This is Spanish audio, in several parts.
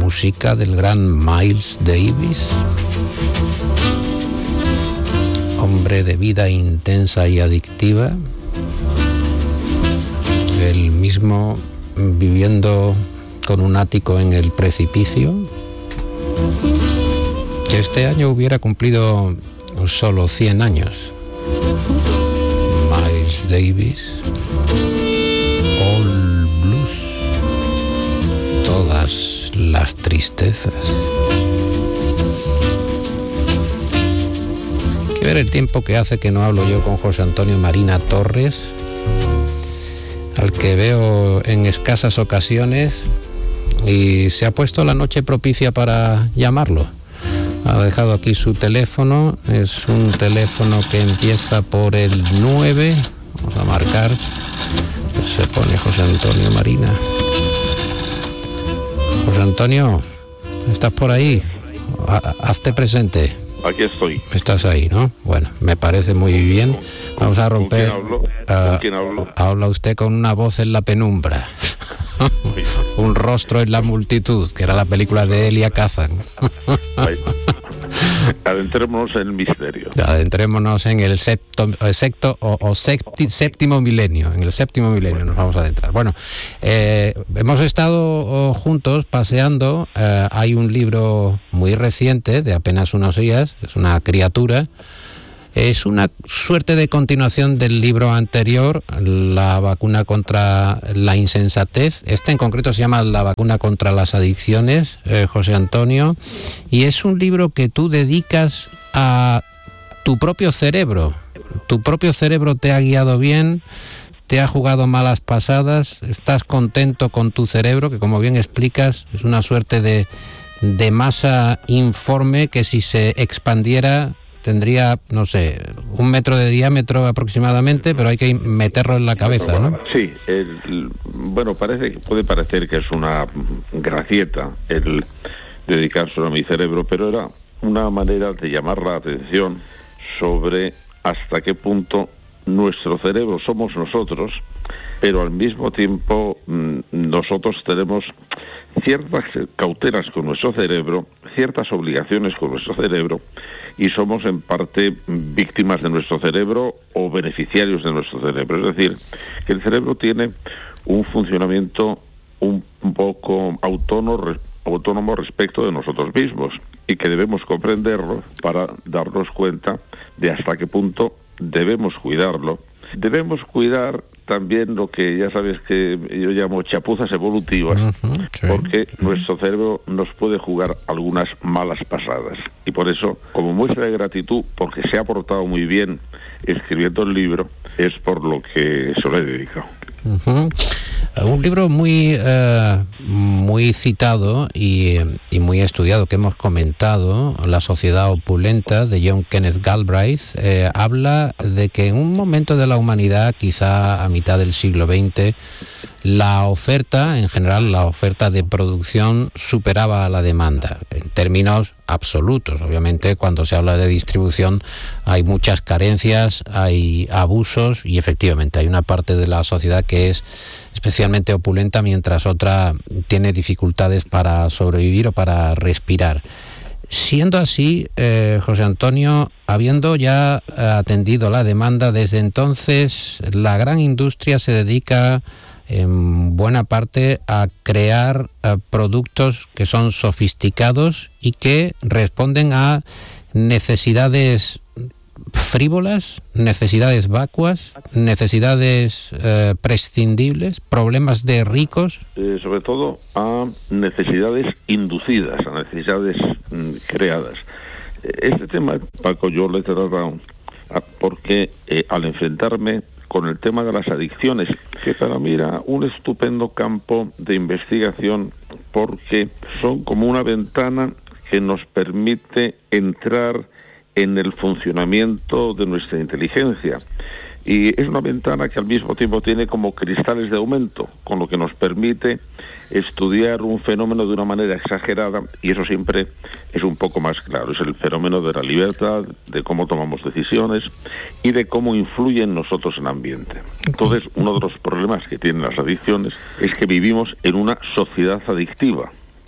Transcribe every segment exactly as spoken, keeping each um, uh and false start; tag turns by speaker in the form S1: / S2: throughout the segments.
S1: música del gran Miles Davis, hombre de vida intensa y adictiva, él mismo viviendo con un ático en el precipicio, que este año hubiera cumplido solo cien años. Miles Davis, All Blues, todas las tristezas. Hay que ver el tiempo que hace que no hablo yo con José Antonio Marina Torres, al que veo en escasas ocasiones, y se ha puesto la noche propicia para llamarlo. Ha dejado aquí su teléfono, es un teléfono que empieza por el nueve, vamos a marcar, pues se pone José Antonio Marina. José Antonio, ¿estás por ahí? Hazte presente.
S2: Aquí estoy.
S1: Estás ahí, ¿no? Bueno, me parece muy bien. Vamos a romper.
S2: ¿Con quién hablo? ¿Con quién hablo?
S1: Uh, habla usted con una voz en la penumbra. Un rostro en la multitud, que era la película de Elia Kazan.
S2: Adentrémonos en el misterio.
S1: Adentrémonos en el septo, sexto o, o septi, séptimo milenio. En el séptimo milenio nos vamos a adentrar. Bueno, eh, hemos estado juntos paseando. Eh, hay un libro muy reciente, de apenas unos días. Es una criatura. Es una suerte de continuación del libro anterior, La vacuna contra la insensatez. Este en concreto se llama La vacuna contra las adicciones, eh, José Antonio, y es un libro que tú dedicas a tu propio cerebro. Tu propio cerebro te ha guiado bien, te ha jugado malas pasadas, estás contento con tu cerebro, que como bien explicas es una suerte de, de masa informe que si se expandiera tendría, no sé, un metro de diámetro aproximadamente, pero hay que meterlo en la cabeza, ¿no?
S2: Sí, el, bueno, parece que puede parecer que es una gracieta el dedicarse a mi cerebro, pero era una manera de llamar la atención sobre hasta qué punto nuestro cerebro somos nosotros, pero al mismo tiempo nosotros tenemos ciertas cautelas con nuestro cerebro, ciertas obligaciones con nuestro cerebro, y somos en parte víctimas de nuestro cerebro o beneficiarios de nuestro cerebro. Es decir, que el cerebro tiene un funcionamiento un poco autónomo, autónomo respecto de nosotros mismos, y que debemos comprenderlo para darnos cuenta de hasta qué punto debemos cuidarlo. Debemos cuidar también lo que ya sabes que yo llamo chapuzas evolutivas, uh-huh, sí. Porque nuestro cerebro nos puede jugar algunas malas pasadas, y por eso, como muestra de gratitud porque se ha portado muy bien escribiendo el libro, es por lo que se lo he dedicado.
S1: Uh-huh. Un libro muy uh, muy citado y, y muy estudiado que hemos comentado, La sociedad opulenta, de John Kenneth Galbraith, eh, habla de que en un momento de la humanidad, quizá a mitad del siglo veinte, la oferta, en general la oferta de producción superaba a la demanda, en términos absolutos. Obviamente cuando se habla de distribución hay muchas carencias, hay abusos, y efectivamente hay una parte de la sociedad que es especialmente opulenta, mientras otra tiene dificultades para sobrevivir o para respirar. Siendo así, eh, José Antonio, habiendo ya atendido la demanda desde entonces, la gran industria se dedica en buena parte a crear uh, productos que son sofisticados y que responden a necesidades frívolas, necesidades vacuas, necesidades uh, prescindibles, problemas de ricos.
S2: Eh, sobre todo a necesidades inducidas, a necesidades mm, creadas. Este tema, Paco, yo lo he tratado porque eh, al enfrentarme con el tema de las adicciones, que para mí era un estupendo campo de investigación, porque son como una ventana que nos permite entrar en el funcionamiento de nuestra inteligencia. Y es una ventana que al mismo tiempo tiene como cristales de aumento, con lo que nos permite estudiar un fenómeno de una manera exagerada, y eso siempre es un poco más claro. Es el fenómeno de la libertad, de cómo tomamos decisiones y de cómo influye en nosotros el ambiente. Entonces, uno de los problemas que tienen las adicciones es que vivimos en una sociedad adictiva.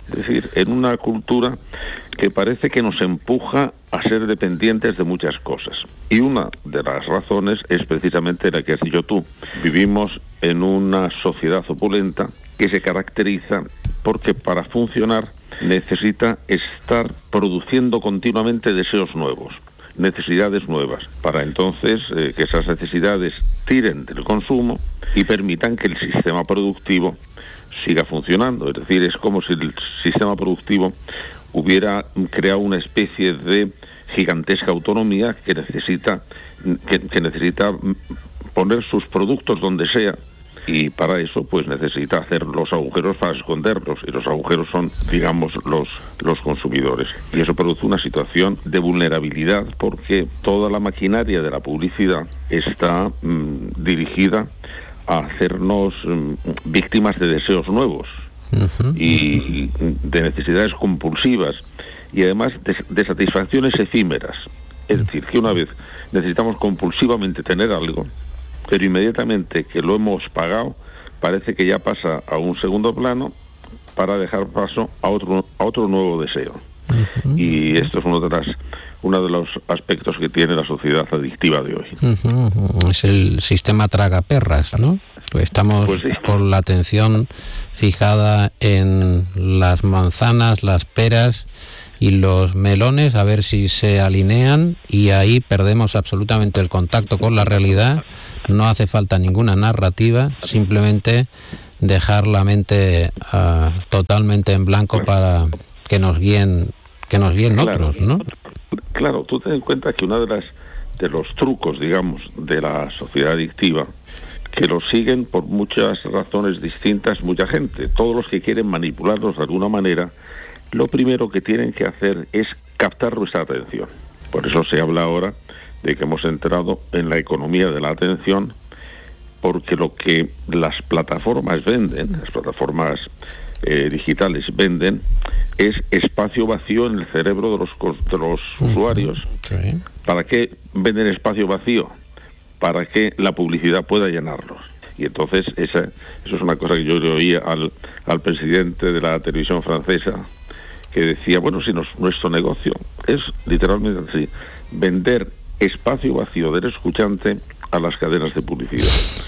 S2: Es decir, en una cultura que parece que nos empuja a ser dependientes de muchas cosas. Y una de las razones es precisamente la que has dicho tú. Vivimos en una sociedad opulenta que se caracteriza porque para funcionar necesita estar produciendo continuamente deseos nuevos, necesidades nuevas, para entonces eh, que esas necesidades tiren del consumo y permitan que el sistema productivo siga funcionando. Es decir, es como si el sistema productivo hubiera creado una especie de gigantesca autonomía que necesita que, que necesita poner sus productos donde sea, y para eso pues necesita hacer los agujeros para esconderlos, y los agujeros son, digamos, los los consumidores, y eso produce una situación de vulnerabilidad porque toda la maquinaria de la publicidad está mmm, dirigida a hacernos mmm, víctimas de deseos nuevos uh-huh. y de necesidades compulsivas, y además de, de satisfacciones efímeras. Es decir, que una vez necesitamos compulsivamente tener algo, pero inmediatamente que lo hemos pagado, parece que ya pasa a un segundo plano para dejar paso a otro a otro nuevo deseo. Uh-huh. Y esto es uno de las uno de los aspectos que tiene la sociedad adictiva de hoy.
S1: Uh-huh. Es el sistema tragaperras, ¿no? Pues estamos pues sí. con la atención fijada en las manzanas, las peras y los melones, a ver si se alinean, y ahí perdemos absolutamente el contacto con la realidad. No hace falta ninguna narrativa, simplemente dejar la mente uh, totalmente en blanco para que nos guíen, que nos guíen claro, otros, ¿no?
S2: Claro, tú ten en cuenta que uno de las de los trucos, digamos, de la sociedad adictiva, que lo siguen por muchas razones distintas mucha gente. Todos los que quieren manipularnos de alguna manera, lo primero que tienen que hacer es captar nuestra atención. Por eso se habla ahora de que hemos entrado en la economía de la atención, porque lo que las plataformas venden, las plataformas eh, digitales venden, es espacio vacío en el cerebro de los, de los uh-huh. usuarios. Sí. ¿Para qué venden espacio vacío? Para que la publicidad pueda llenarlos. Y entonces esa, eso es una cosa que yo le oía al, al presidente de la televisión francesa, que decía, bueno, si nos, nuestro negocio es literalmente así, vender espacio vacío del escuchante a las cadenas de publicidad.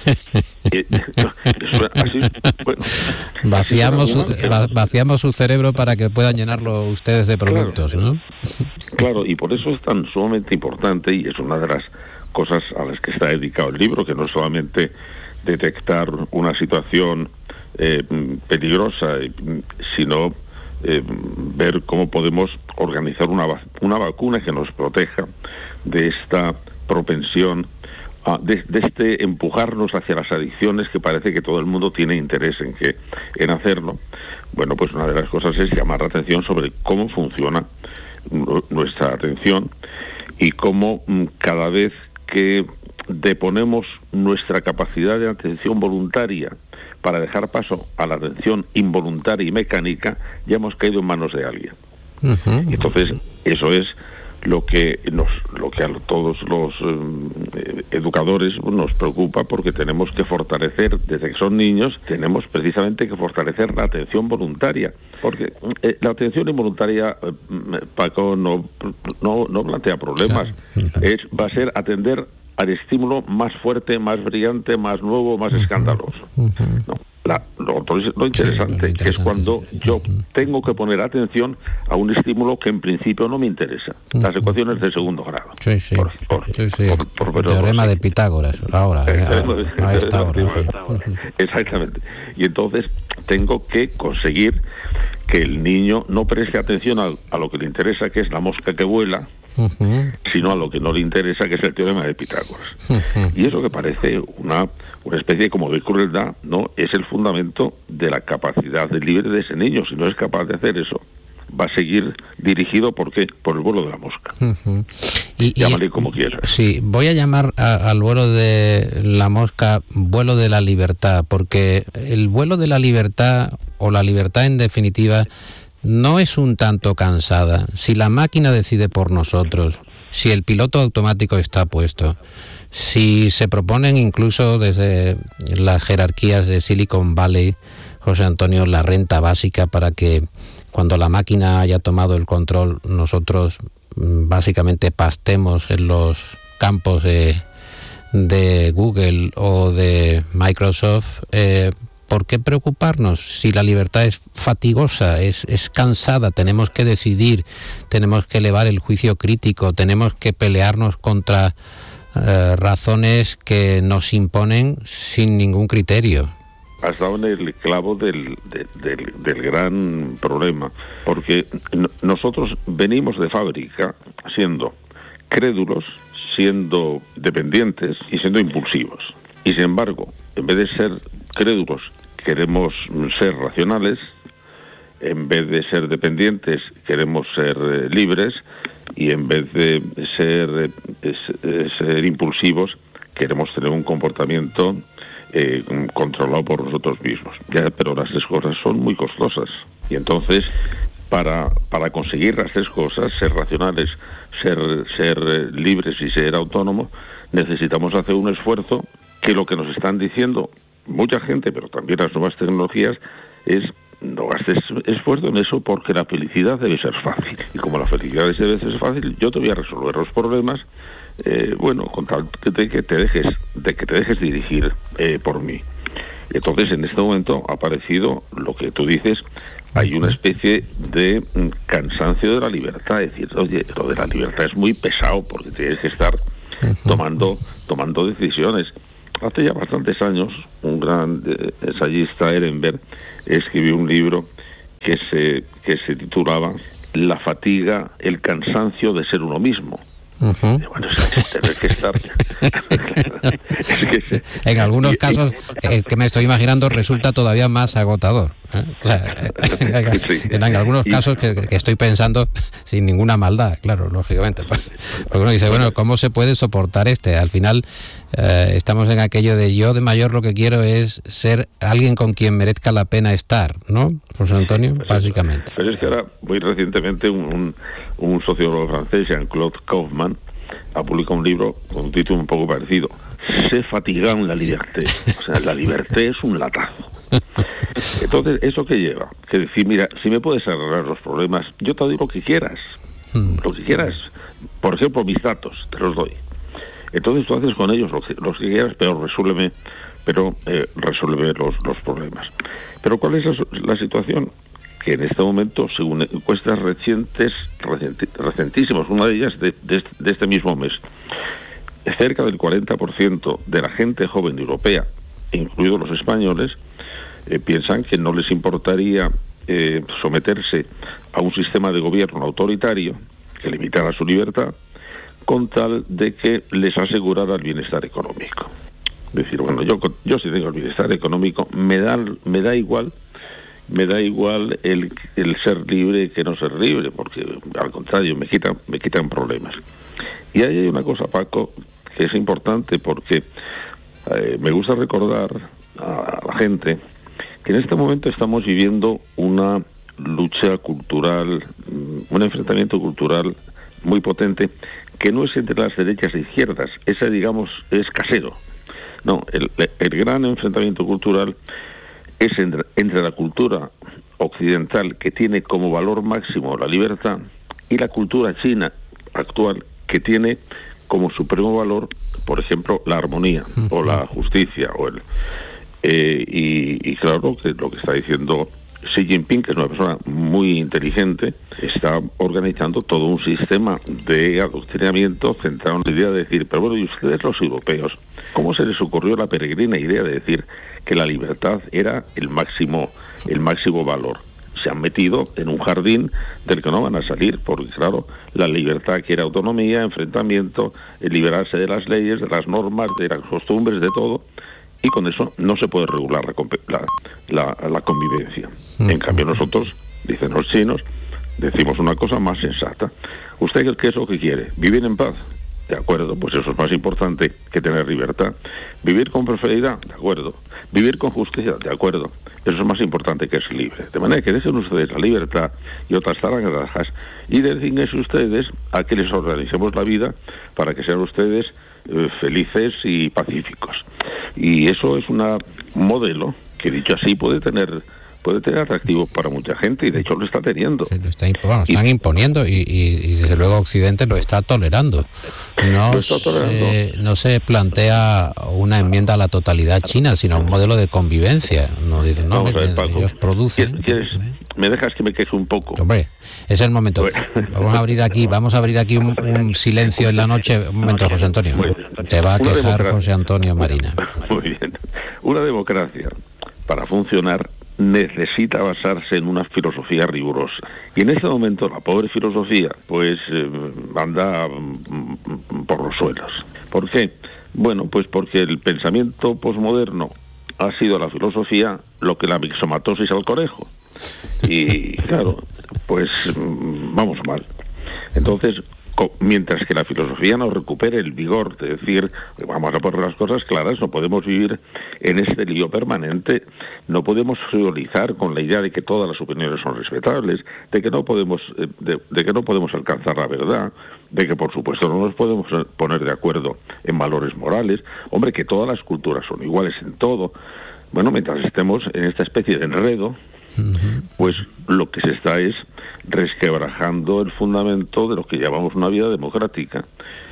S2: eh, así, bueno,
S1: vaciamos, su, va, vaciamos su cerebro para que puedan llenarlo ustedes de productos, claro, ¿no?
S2: Claro, y por eso es tan sumamente importante, y es una de las cosas a las que está dedicado el libro, que no es solamente detectar una situación eh, peligrosa, sino eh, ver cómo podemos organizar una, una vacuna que nos proteja de esta propensión, uh, de, de este empujarnos hacia las adicciones, que parece que todo el mundo tiene interés en que en hacerlo. Bueno, pues una de las cosas es llamar la atención sobre cómo funciona nuestra atención y cómo mm, cada vez que deponemos nuestra capacidad de atención voluntaria para dejar paso a la atención involuntaria y mecánica, ya hemos caído en manos de alguien. Uh-huh. Y entonces eso es lo que nos, lo que a todos los eh, educadores nos preocupa, porque tenemos que fortalecer, desde que son niños, tenemos precisamente que fortalecer la atención voluntaria, porque eh, la atención involuntaria, eh, Paco, no, no, no plantea problemas, claro. es, va a ser atender al estímulo más fuerte, más brillante, más nuevo, más uh-huh. escandaloso. Uh-huh. No, la, lo, lo, interesante, sí, lo interesante es cuando sí. yo uh-huh. tengo que poner atención a un estímulo que en principio no me interesa. Uh-huh. Las ecuaciones de segundo grado.
S1: Sí, sí. Por, por, sí, sí. Por, por, el teorema de Pitágoras, ahora. Eh, a, a esta hora.
S2: Uh-huh. Exactamente. Y entonces tengo que conseguir que el niño no preste atención a, a lo que le interesa, que es la mosca que vuela, Uh-huh. sino a lo que no le interesa, que es el teorema de Pitágoras. Uh-huh. Y eso, que parece una, una especie como de crueldad, no es el fundamento de la capacidad de libre de ese niño. Si no es capaz de hacer eso, va a seguir dirigido, ¿por qué? Por el vuelo de la mosca. Uh-huh. Y, Llámale y, como quieras.
S1: Sí, voy a llamar a, al vuelo de la mosca vuelo de la libertad, porque el vuelo de la libertad, o la libertad en definitiva, no es un tanto cansada. Si la máquina decide por nosotros, si el piloto automático está puesto, si se proponen incluso desde las jerarquías de Silicon Valley, José Antonio, la renta básica para que cuando la máquina haya tomado el control, nosotros mm, básicamente pastemos en los campos de, de Google o de Microsoft. Eh, ¿Por qué preocuparnos si la libertad es fatigosa, es, es cansada? Tenemos que decidir, tenemos que elevar el juicio crítico, tenemos que pelearnos contra eh, razones que nos imponen sin ningún criterio.
S2: Has dado en el clavo del, de, del, del gran problema, porque no, nosotros venimos de fábrica siendo crédulos, siendo dependientes y siendo impulsivos. Y sin embargo, en vez de ser crédulos, queremos ser racionales, en vez de ser dependientes, queremos ser eh, libres, y en vez de ser, eh, ser impulsivos, queremos tener un comportamiento eh, controlado por nosotros mismos. Ya, pero las tres cosas son muy costosas. Y entonces, para, para conseguir las tres cosas, ser racionales, ser, ser eh, libres y ser autónomos, necesitamos hacer un esfuerzo que lo que nos están diciendo mucha gente, pero también las nuevas tecnologías, es no gastes esfuerzo en eso porque la felicidad debe ser fácil. Y como la felicidad debe ser fácil, yo te voy a resolver los problemas, eh, bueno, con tal de que te dejes, de que te dejes dirigir eh, por mí. Entonces, en este momento ha aparecido lo que tú dices, hay una especie de cansancio de la libertad, es decir, oye, lo de la libertad es muy pesado porque tienes que estar tomando, tomando decisiones. Hace ya bastantes años, un gran eh, ensayista, Ehrenberg, escribió un libro que se, que se titulaba La fatiga, el cansancio de ser uno mismo. Uh-huh. Y bueno, es que tener que estar... es que,
S1: en algunos y, casos, el que me estoy imaginando resulta todavía más agotador. ¿eh? O sea, en, sí. en algunos casos que, que estoy pensando sin ninguna maldad, claro, lógicamente. Porque uno dice, bueno, ¿cómo se puede soportar este? Al final eh, estamos en aquello de yo de mayor lo que quiero es ser alguien con quien merezca la pena estar, ¿no, José Antonio?
S2: Pues
S1: básicamente.
S2: Pero es que ahora, muy recientemente, un, un, un sociólogo francés, Jean-Claude Kaufmann, ha publicado un libro con un título un poco parecido, Se fatigan la libertad. O sea, la libertad es un latazo. Entonces, ¿eso qué lleva? Que decir, mira, si me puedes arreglar los problemas, yo te doy lo que quieras. Lo que quieras. Por ejemplo, mis datos, te los doy. Entonces tú haces con ellos lo que, los que quieras, pero resuélveme, pero eh, resuelve los, los problemas. Pero ¿cuál es la, la situación? Que en este momento, según encuestas recientes, recienti, recentísimas, una de ellas de, de, de este mismo mes, cerca del cuarenta por ciento de la gente joven europea, incluidos los españoles, eh, piensan que no les importaría eh, someterse a un sistema de gobierno autoritario que limitara su libertad, con tal de que les asegurara el bienestar económico. Es decir, bueno, yo, yo si tengo el bienestar económico, me da, me da igual me da igual el, el ser libre que no ser libre, porque al contrario, me quitan, me quitan problemas. Y ahí hay una cosa, Paco, que es importante, porque eh, me gusta recordar a la gente que en este momento estamos viviendo una lucha cultural, un enfrentamiento cultural muy potente, que no es entre las derechas e izquierdas, ese, digamos, es casero. No, el, el gran enfrentamiento cultural es entre, entre la cultura occidental, que tiene como valor máximo la libertad, y la cultura china actual, que tiene como supremo valor, por ejemplo, la armonía o la justicia. o el eh, y, y claro, que lo que está diciendo Xi Jinping, que es una persona muy inteligente, está organizando todo un sistema de adoctrinamiento centrado en la idea de decir, pero bueno, ¿y ustedes los europeos? ¿Cómo se les ocurrió la peregrina idea de decir que la libertad era el máximo, el máximo valor? Se han metido en un jardín del que no van a salir, porque claro, la libertad quiere autonomía, enfrentamiento, liberarse de las leyes, de las normas, de las costumbres, de todo, y con eso no se puede regular la, la, la, la convivencia. En cambio nosotros, dicen los chinos, decimos una cosa más sensata. ¿Usted qué es lo que quiere? ¿Vivir en paz? De acuerdo, pues eso es más importante que tener libertad. ¿Vivir con prosperidad? De acuerdo. ¿Vivir con justicia? De acuerdo. Eso es más importante que ser libre. De manera que dejen ustedes la libertad y otras tarangadas y dedíquense ustedes a que les organicemos la vida para que sean ustedes eh, felices y pacíficos. Y eso es una, un modelo que, dicho así, puede tener puede tener atractivo para mucha gente, y de hecho lo está teniendo.
S1: Sí, lo está imp bueno, están y, imponiendo y, y, y desde luego Occidente lo está tolerando. No,
S2: lo está tolerando.
S1: Se, no se plantea una enmienda a la totalidad china, sino un modelo de convivencia. No dicen, no,
S2: Vamos a ver, Paco,
S1: ellos producen.
S2: ¿Quieres, ¿Me dejas que me queje un poco?
S1: Hombre, es el momento. Bueno. Vamos a abrir aquí, vamos a abrir aquí un, un silencio en la noche. Un momento, José Antonio. Te va a quejar democracia. José Antonio Marina.
S2: Muy bien. Una democracia, para funcionar, necesita basarse en una filosofía rigurosa. Y en este momento la pobre filosofía, pues, eh, anda mm, por los suelos. ¿Por qué? Bueno, pues porque el pensamiento posmoderno ha sido a la filosofía lo que la mixomatosis al conejo. Y claro, pues vamos mal. Entonces, mientras que la filosofía nos recupere el vigor de decir, vamos a poner las cosas claras, no podemos vivir en este lío permanente, no podemos frivolizar con la idea de que todas las opiniones son respetables, de que no podemos, de, de que no podemos alcanzar la verdad, de que por supuesto no nos podemos poner de acuerdo en valores morales, hombre, que todas las culturas son iguales en todo. Bueno, mientras estemos en esta especie de enredo, pues lo que se está es resquebrajando el fundamento de lo que llamamos una vida democrática,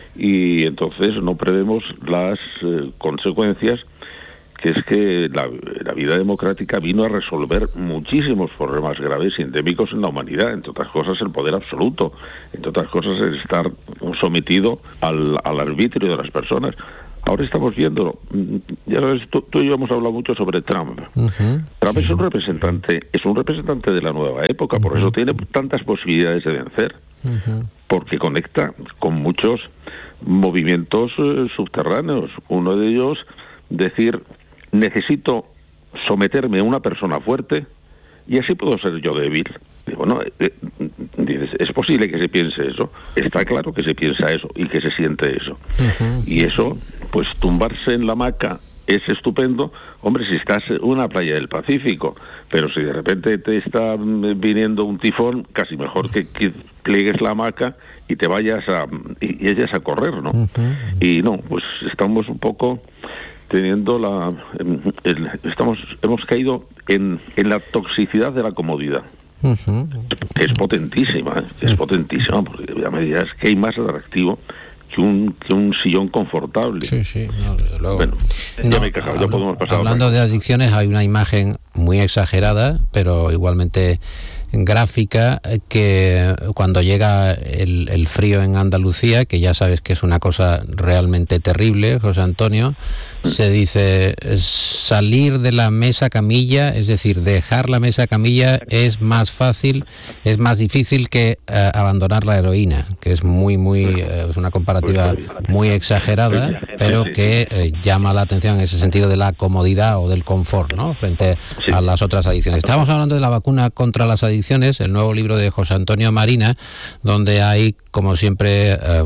S2: y entonces no prevemos las eh, consecuencias, que es que la, la vida democrática vino a resolver muchísimos problemas graves y endémicos en la humanidad, entre otras cosas el poder absoluto, entre otras cosas el estar sometido al, al arbitrio de las personas. Ahora estamos viendo, ya sabes, tú, tú y yo hemos hablado mucho sobre Trump. Uh-huh, Trump sí. es un representante, es un representante de la nueva época, uh-huh. por eso tiene tantas posibilidades de vencer, uh-huh. porque conecta con muchos movimientos eh, subterráneos. Uno de ellos, decir, necesito someterme a una persona fuerte y así puedo ser yo débil. Y bueno, eh, dices, es posible que se piense eso, está claro que se piensa eso y que se siente eso. Uh-huh. Y eso, pues tumbarse en la hamaca es estupendo, hombre, si estás en una playa del Pacífico, pero si de repente te está viniendo un tifón, casi mejor que, que pliegues la hamaca y te vayas a, y, y vayas a correr, ¿no? Uh-huh. Y no, pues estamos un poco teniendo la, el, estamos, hemos caído en, en la toxicidad de la comodidad. Uh-huh. Que es potentísima, ¿eh? que es potentísima, porque ya me dirás que hay más atractivo que un, que un sillón confortable.
S1: Sí, sí, no, desde luego.
S2: Bueno, ya
S1: no,
S2: me he cajado, ya podemos pasar.
S1: Hablando de adicciones, hay una imagen muy exagerada, pero igualmente gráfica, que cuando llega el, el frío en Andalucía, que ya sabes que es una cosa realmente terrible, José Antonio, se dice salir de la mesa camilla, es decir, dejar la mesa camilla es más fácil, es más difícil que uh, abandonar la heroína, que es muy, muy, uh, es una comparativa muy exagerada, pero que uh, llama la atención en ese sentido de la comodidad o del confort, ¿no?, frente a las otras adicciones. Estábamos hablando de la vacuna contra las adicciones, el nuevo libro de José Antonio Marina, donde hay, como siempre, uh,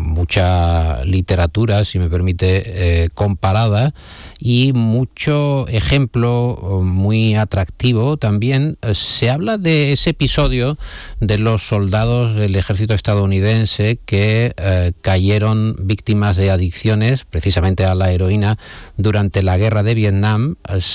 S1: mucha literatura, si me permite, eh, comparada, y mucho ejemplo muy atractivo también. Se habla de ese episodio de los soldados del ejército estadounidense que eh, cayeron víctimas de adicciones, precisamente a la heroína, durante la guerra de Vietnam.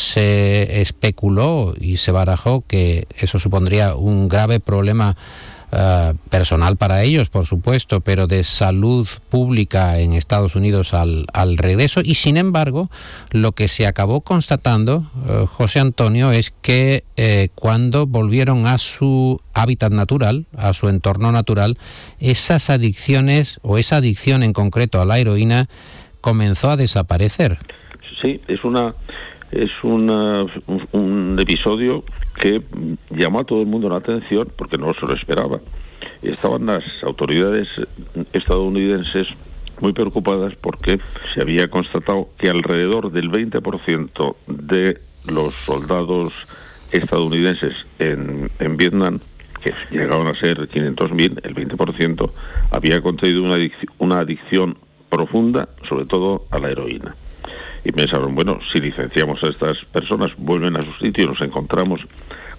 S1: Se especuló y se barajó que eso supondría un grave problema Uh, personal para ellos, por supuesto, pero de salud pública en Estados Unidos al, al regreso. Y sin embargo, lo que se acabó constatando, uh, José Antonio, es que eh, cuando volvieron a su hábitat natural, a su entorno natural, esas adicciones, o esa adicción en concreto a la heroína, comenzó a desaparecer.
S2: Sí, es una es una, un, un episodio que llamó a todo el mundo la atención porque no se lo esperaba. Estaban las autoridades estadounidenses muy preocupadas porque se había constatado que alrededor del veinte por ciento de los soldados estadounidenses en, en Vietnam, que llegaron a ser quinientos mil, el veinte por ciento había contraído una adicción, una adicción profunda, sobre todo a la heroína. Y pensaron, bueno, si licenciamos a estas personas, vuelven a su sitio y nos encontramos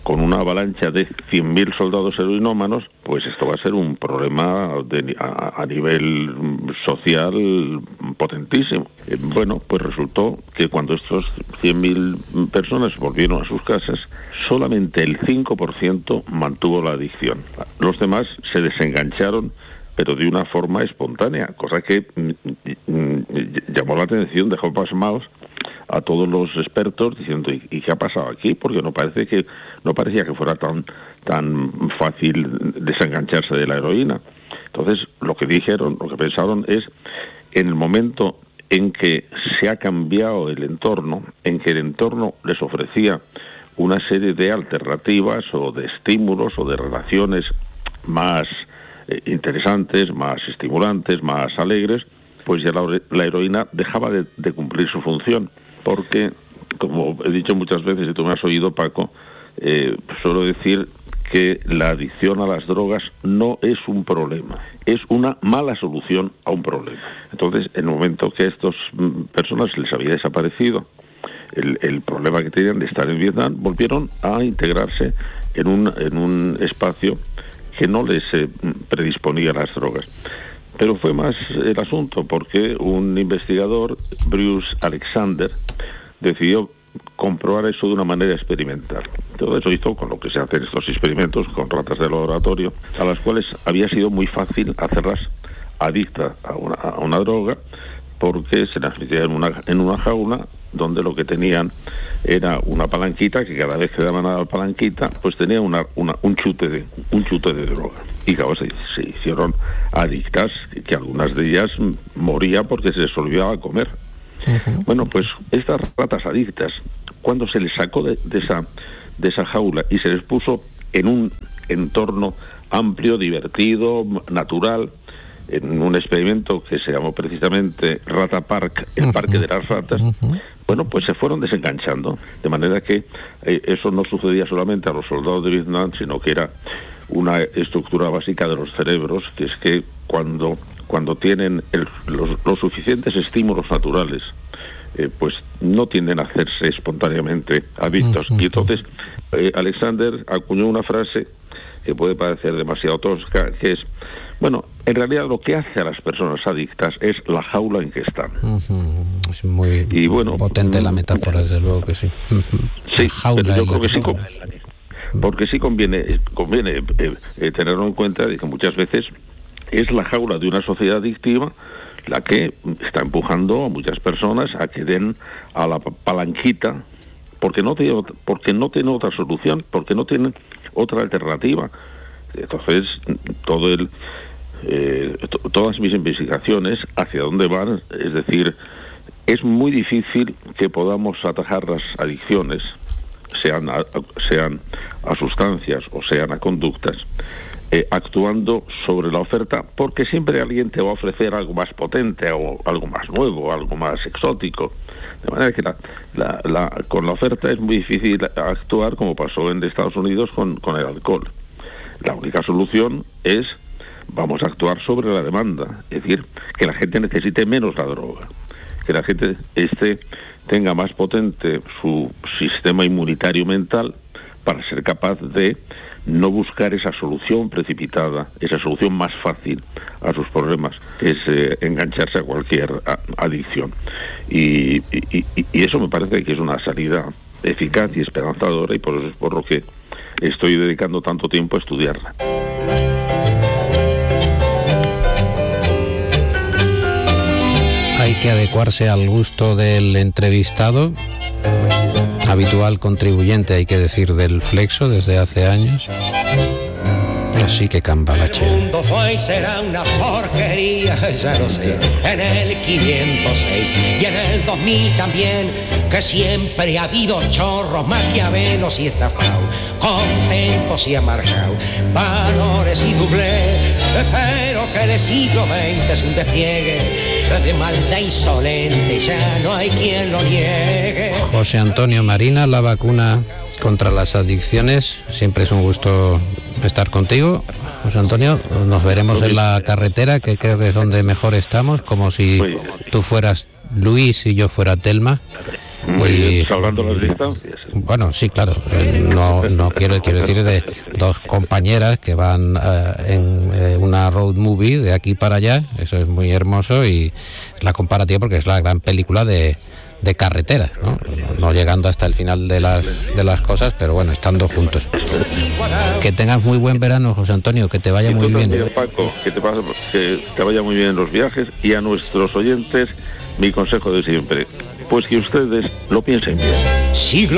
S2: con una avalancha de cien mil soldados heroinómanos, pues esto va a ser un problema de, a, a nivel social potentísimo. Eh, bueno, pues resultó que cuando estos cien mil personas volvieron a sus casas, solamente el cinco por ciento mantuvo la adicción. Los demás se desengancharon, pero de una forma espontánea, cosa que mm, mm, llamó la atención, dejó pasmados a todos los expertos diciendo ¿y, y qué ha pasado aquí? Porque no parece que no parecía que fuera tan tan fácil desengancharse de la heroína. Entonces lo que dijeron, lo que pensaron es en el momento en que se ha cambiado el entorno, en que el entorno les ofrecía una serie de alternativas o de estímulos o de relaciones más eh, interesantes, más estimulantes, más alegres, pues ya la, la heroína dejaba de, de cumplir su función. Porque, como he dicho muchas veces, y tú me has oído, Paco, eh, suelo decir que la adicción a las drogas no es un problema, es una mala solución a un problema. Entonces, en el momento que a estas personas les había desaparecido el, el problema que tenían de estar en Vietnam, volvieron a integrarse en un, en un espacio que no les eh, predisponía a las drogas. Pero fue más el asunto porque un investigador, Bruce Alexander, decidió comprobar eso de una manera experimental. Todo eso hizo con lo que se hacen estos experimentos con ratas de laboratorio, a las cuales había sido muy fácil hacerlas adictas a una, a una droga, porque se las metía en una, en una jaula donde lo que tenían era una palanquita que cada vez que daban a la palanquita pues tenía una, una un chute de un chute de droga, y claro, se, se hicieron adictas, que algunas de ellas morían porque se les olvidaba comer. Uh-huh. Bueno, pues estas ratas adictas, cuando se les sacó de, de esa de esa jaula y se les puso en un entorno amplio, divertido, natural, en un experimento que se llamó precisamente Rata Park, el parque de las ratas, uh-huh. Bueno, pues se fueron desenganchando, de manera que eh, eso no sucedía solamente a los soldados de Vietnam, sino que era una estructura básica de los cerebros, que es que cuando cuando tienen el, los, los suficientes estímulos naturales, eh, pues no tienden a hacerse espontáneamente adictos. Uh-huh. Y entonces eh, Alexander acuñó una frase que puede parecer demasiado tosca, que es, bueno, en realidad lo que hace a las personas adictas es la jaula en que están. Uh-huh.
S1: Es muy y bueno, potente la metáfora, desde luego que sí. Uh-huh.
S2: Sí, pero yo creo que sí, con, porque sí conviene, conviene eh, eh, tenerlo en cuenta de que muchas veces es la jaula de una sociedad adictiva la que está empujando a muchas personas a que den a la palanquita, porque no tiene, porque no tiene otra solución, porque no tienen otra alternativa. Entonces, todo el eh, to, todas mis investigaciones hacia dónde van, es decir, es muy difícil que podamos atajar las adicciones, sean a, sean a sustancias o sean a conductas, eh, actuando sobre la oferta, porque siempre alguien te va a ofrecer algo más potente o algo más nuevo, algo más exótico. De manera que la, la, la, con la oferta es muy difícil actuar, como pasó en Estados Unidos con, con el alcohol. La única solución es, vamos a actuar sobre la demanda, es decir, que la gente necesite menos la droga, que la gente este tenga más potente su sistema inmunitario mental para ser capaz de no buscar esa solución precipitada, esa solución más fácil a sus problemas, que es eh, engancharse a cualquier a, adicción. Y, y, y eso me parece que es una salida eficaz y esperanzadora, y por eso es por lo que estoy dedicando tanto tiempo a estudiarla.
S1: Hay que adecuarse al gusto del entrevistado, habitual contribuyente, hay que decir, del Flexo desde hace años. Así que cambalache.
S3: El mundo fue y será una porquería, ya lo sé, en el quinientos seis y en el dos mil también, que siempre ha habido chorros, maquiavelos y estafados, contentos y amargados, valores y doblez, pero que el siglo veinte es un despliegue de maldad insolente, ya no hay quien lo niegue.
S1: José Antonio Marina, la vacuna contra las adicciones, siempre es un gusto estar contigo, José Antonio. Nos veremos en la carretera, que creo que es donde mejor estamos, como si tú fueras Luis y yo fuera Telma,
S2: Muy salvando las distancias.
S1: Bueno, sí, claro. Eh, no, no quiero, quiero decir de dos compañeras que van eh, en eh, una road movie de aquí para allá. Eso es muy hermoso y es la comparativa porque es la gran película de, de carretera, ¿no? No llegando hasta el final de las de las cosas, pero bueno, estando juntos. Que tengas muy buen verano, José Antonio, que te vaya muy bien.
S2: También, Paco, que te, pase, que te vaya muy bien en los viajes, y a nuestros oyentes mi consejo de siempre, pues que ustedes lo piensen bien.
S3: Siglo